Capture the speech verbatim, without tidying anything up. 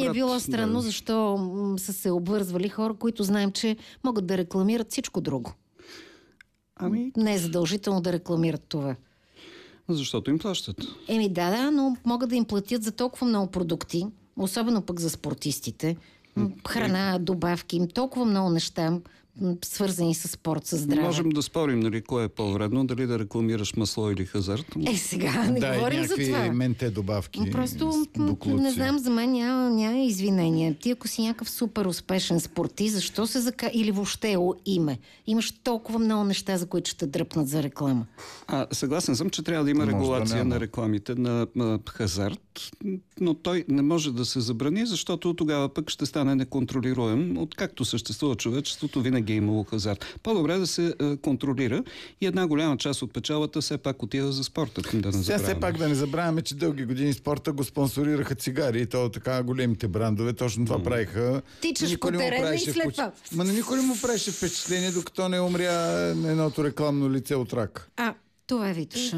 ми е било странно, да. защо м- са се обвързвали хора, които знаем, че могат да рекламират всичко друго. Ами... Не е задължително да рекламират това. Защото им плащат. Еми да, да, но могат да им платят за толкова много продукти, особено пък за спортистите. Храна, добавки, толкова много неща, свързани с спорт, с здраве. Можем да спорим, нали, кое е по-вредно, дали да рекламираш масло или хазарт. Е, сега не да, говорим за това. Да, менте добавки. Просто, не знам, за мен няма, няма извинения. Ти, ако си някакъв супер успешен спортист, защо се зака... Или въобще е име. Имаш толкова много неща, за които ще дръпнат за реклама. А, съгласен съм, че трябва да има регулация да на рекламите на, на хазарт, но той не може да се забрани, защото тогава пък ще стане неконтролируем. Откакто съществува човечеството, винаги е имало хазарт. По-добре да се е, контролира и една голяма част от печалата все пак отива за спорта. Да не Сега все пак да не забравяме, че дълги години спорта го спонсорираха цигари и то така големите брандове точно това mm. правиха. Тичаш по терена и след това. Ма на никой не му правеше впечатление, докато не умря едното рекламно лице от рак. А, това е Витоша.